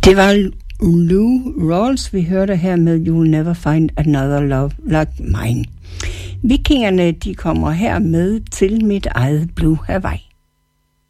Det var Lou Rawls, vi hørte her med You'll Never Find Another Love Like Mine. Vikingerne, de kommer her med til mit eget Blue Hawaii.